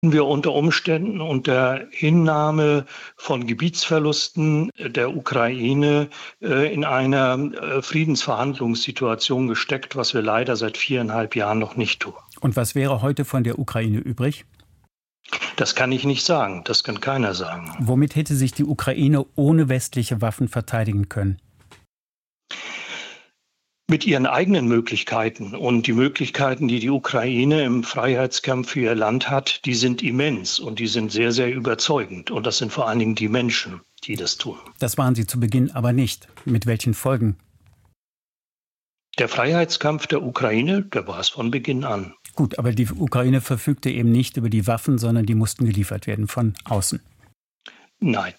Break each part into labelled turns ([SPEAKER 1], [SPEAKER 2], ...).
[SPEAKER 1] wir unter Umständen unter Hinnahme von Gebietsverlusten der Ukraine in einer Friedensverhandlungssituation gesteckt, was wir leider seit 4,5 Jahren noch nicht tun.
[SPEAKER 2] Und was wäre heute von der Ukraine übrig?
[SPEAKER 1] Das kann ich nicht sagen. Das kann keiner sagen.
[SPEAKER 2] Womit hätte sich die Ukraine ohne westliche Waffen verteidigen können?
[SPEAKER 1] Mit ihren eigenen Möglichkeiten. Und die Möglichkeiten, die die Ukraine im Freiheitskampf für ihr Land hat, die sind immens und die sind sehr, sehr überzeugend. Und das sind vor allen Dingen die Menschen, die das tun.
[SPEAKER 2] Das waren sie zu Beginn aber nicht. Mit welchen Folgen?
[SPEAKER 1] Der Freiheitskampf der Ukraine, der war es von Beginn an.
[SPEAKER 2] Gut, aber die Ukraine verfügte eben nicht über die Waffen, sondern die mussten geliefert werden von außen.
[SPEAKER 1] Nein,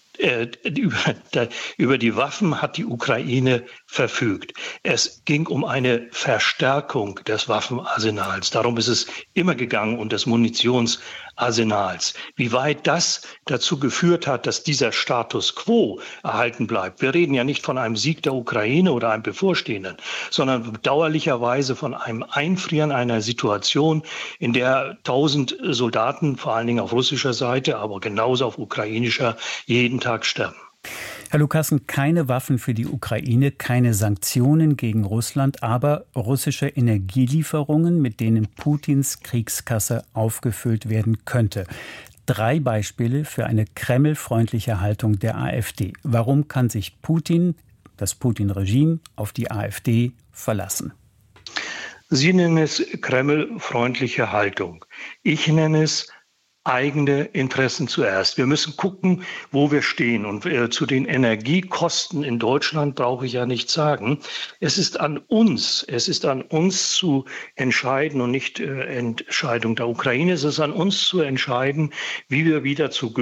[SPEAKER 1] über die Waffen hat die Ukraine verfügt. Es ging um eine Verstärkung des Waffenarsenals. Darum ist es immer gegangen und des Munitionsarsenals. Wie weit das dazu geführt hat, dass dieser Status quo erhalten bleibt. Wir reden ja nicht von einem Sieg der Ukraine oder einem bevorstehenden, sondern bedauerlicherweise von einem Einfrieren einer Situation, in der 1000 Soldaten, vor allen Dingen auf russischer Seite, aber genauso auf ukrainischer, jeden Tag sterben.
[SPEAKER 2] Herr Lukassen, keine Waffen für die Ukraine, keine Sanktionen gegen Russland, aber russische Energielieferungen, mit denen Putins Kriegskasse aufgefüllt werden könnte. 3 Beispiele für eine kremlfreundliche Haltung der AfD. Warum kann sich Putin, das Putin-Regime, auf die AfD verlassen?
[SPEAKER 1] Sie nennen es kremlfreundliche Haltung. Ich nenne es eigene Interessen zuerst. Wir müssen gucken, wo wir stehen. Und zu den Energiekosten in Deutschland brauche ich ja nichts sagen. Es ist an uns zu entscheiden und nicht Entscheidung der Ukraine. Es ist an uns zu entscheiden, wie wir wieder zu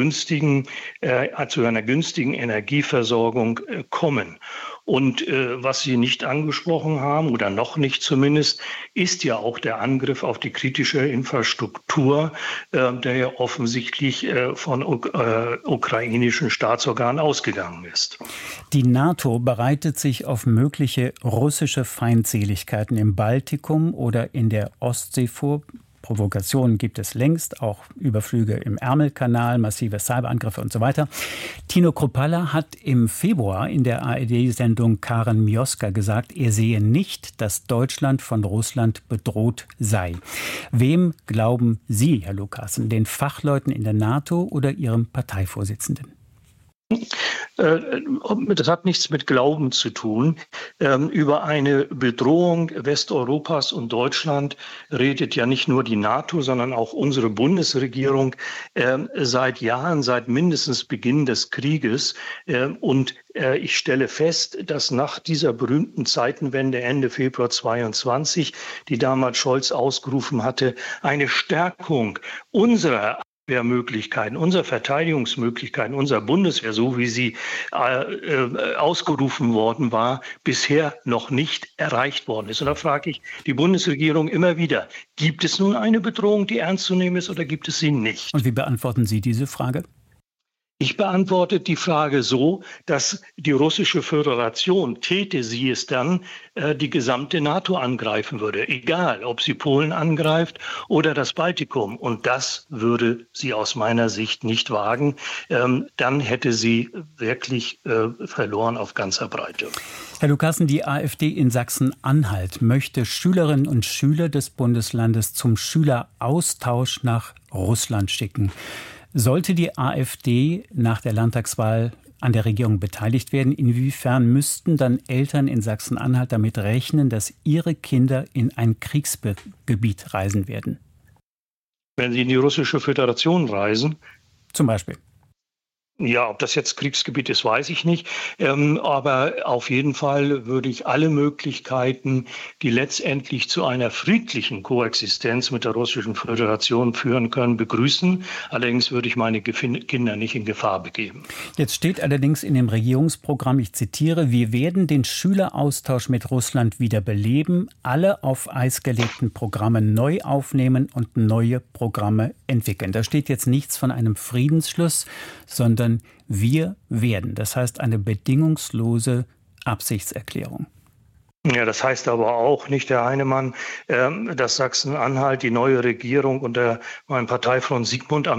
[SPEAKER 1] einer günstigen Energieversorgung kommen. Und was Sie nicht angesprochen haben, oder noch nicht zumindest, ist ja auch der Angriff auf die kritische Infrastruktur, der ja offensichtlich von ukrainischen Staatsorganen ausgegangen ist.
[SPEAKER 2] Die NATO bereitet sich auf mögliche russische Feindseligkeiten im Baltikum oder in der Ostsee vor. Provokationen gibt es längst, auch Überflüge im Ärmelkanal, massive Cyberangriffe und so weiter. Tino Kruppalla hat im Februar in der ARD-Sendung Karen Mioska gesagt, er sehe nicht, dass Deutschland von Russland bedroht sei. Wem glauben Sie, Herr Lukassen, den Fachleuten in der NATO oder Ihrem Parteivorsitzenden?
[SPEAKER 1] Das hat nichts mit Glauben zu tun. Über eine Bedrohung Westeuropas und Deutschland redet ja nicht nur die NATO, sondern auch unsere Bundesregierung seit Jahren, seit mindestens Beginn des Krieges. Und ich stelle fest, dass nach dieser berühmten Zeitenwende Ende Februar 22, die damals Scholz ausgerufen hatte, eine Stärkung unserer Möglichkeiten, unserer Verteidigungsmöglichkeiten, unserer Bundeswehr, so wie sie ausgerufen worden war, bisher noch nicht erreicht worden ist. Und da frage ich die Bundesregierung immer wieder, gibt es nun eine Bedrohung, die ernst zu nehmen ist, oder gibt es sie nicht?
[SPEAKER 2] Und wie beantworten Sie diese Frage?
[SPEAKER 1] Ich beantworte die Frage so, dass die russische Föderation, täte sie es dann, die gesamte NATO angreifen würde. Egal, ob sie Polen angreift oder das Baltikum. Und das würde sie aus meiner Sicht nicht wagen. Dann hätte sie wirklich verloren auf ganzer Breite.
[SPEAKER 2] Herr Lukassen, die AfD in Sachsen-Anhalt möchte Schülerinnen und Schüler des Bundeslandes zum Schüleraustausch nach Russland schicken. Sollte die AfD nach der Landtagswahl an der Regierung beteiligt werden, inwiefern müssten dann Eltern in Sachsen-Anhalt damit rechnen, dass ihre Kinder in ein Kriegsgebiet reisen werden?
[SPEAKER 1] Wenn sie in die russische Föderation reisen?
[SPEAKER 2] Zum Beispiel.
[SPEAKER 1] Ja, ob das jetzt Kriegsgebiet ist, weiß ich nicht. Aber auf jeden Fall würde ich alle Möglichkeiten, die letztendlich zu einer friedlichen Koexistenz mit der Russischen Föderation führen können, begrüßen. Allerdings würde ich meine Kinder nicht in Gefahr begeben.
[SPEAKER 2] Jetzt steht allerdings in dem Regierungsprogramm, ich zitiere, wir werden den Schüleraustausch mit Russland wieder beleben, alle auf Eis gelegten Programme neu aufnehmen und neue Programme entwickeln. Da steht jetzt nichts von einem Friedensschluss, sondern wir werden. Das heißt eine bedingungslose Absichtserklärung.
[SPEAKER 1] Ja, das heißt aber auch nicht, Herr Heinemann, dass Sachsen-Anhalt, die neue Regierung unter meinem Parteifreund Sigmund